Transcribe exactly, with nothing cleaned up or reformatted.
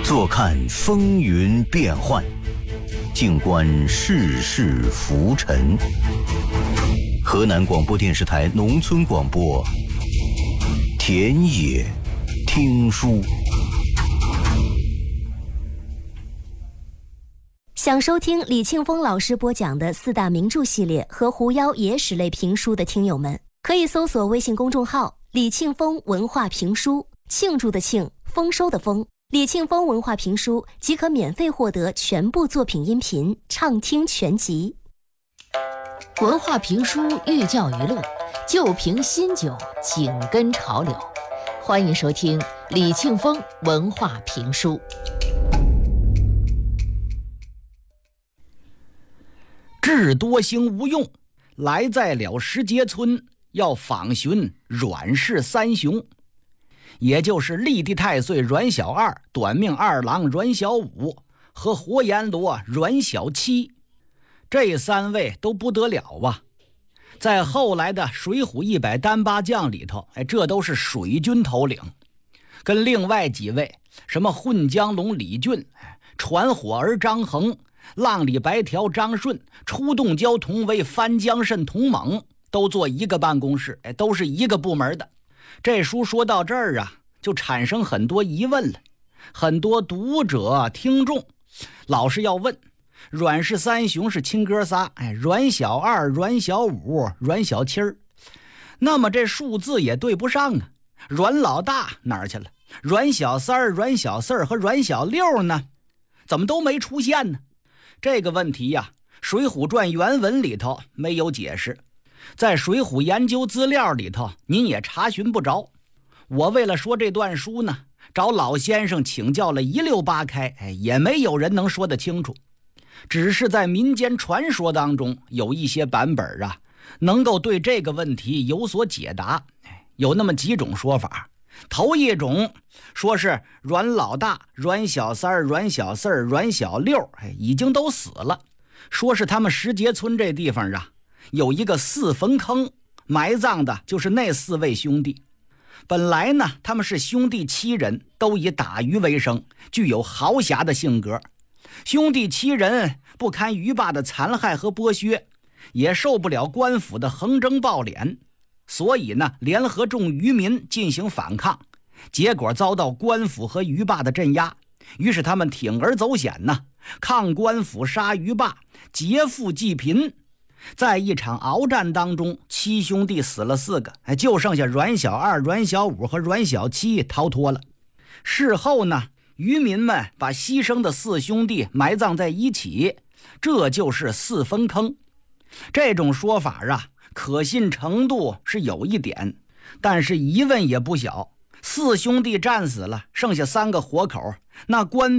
坐看风云变幻，静观世事浮沉。河南广播电视台农村广播，田野听书。 想收听李庆峰老师播讲的四大名著系列和狐妖野史类评书的听友们，可以搜索微信公众号李庆峰文化评书，庆祝的庆，丰收的丰，李庆峰文化评书即可免费获得全部作品音频畅听全集。 文化评书寓教于乐，旧瓶新酒，紧跟潮流。欢迎收听李庆峰文化评书。 智多星无用，来在了石碣村，要访寻阮氏三雄，也就是立地太岁阮小二、短命二郎阮小五和活阎罗阮小七。这三位都不得了啊！在后来的《水浒一百单八将》里头，哎，这都是水军头领，跟另外几位什么混江龙李俊、传火儿张衡、浪里白条张顺、出洞蛟童为翻江蜃童猛，都坐一个办公室，哎，都是一个部门的。这书说到这儿啊，就产生很多疑问了。很多读者听众老是要问，阮氏三雄是亲哥仨，哎，阮小二、阮小五、阮小七儿，那么这数字也对不上啊。阮老大哪儿去了？阮小三、阮小四和阮小六呢？怎么都没出现呢？这个问题呀，《水浒传》原文里头没有解释，在《水浒研究资料》里头您也查询不着。我为了说这段书呢，找老先生请教了一溜八开，哎，也没有人能说得清楚。只是在民间传说当中有一些版本啊，能够对这个问题有所解答。有那么几种说法。头一种说是阮老大、阮小三、阮小四、阮小六，哎，已经都死了。说是他们石碣村这地方啊，有一个四坟坑，埋葬的就是那四位兄弟。本来呢，他们是兄弟七人，都以打鱼为生，具有豪侠的性格。兄弟七人不堪渔霸的残害和剥削，也受不了官府的横征暴敛，所以呢，联合众渔民进行反抗，结果遭到官府和渔霸的镇压。于是他们铤而走险呢，抗官府，杀渔霸，劫富济贫。在一场鏖战当中，七兄弟死了四个，就剩下阮小二、阮小五和阮小七逃脱了。事后呢，渔民们把牺牲的四兄弟埋葬在一起，这就是四坟坑。这种说法啊，可信程度是有一点，但是疑问也不小。四兄弟战死了，剩下三个活口，那官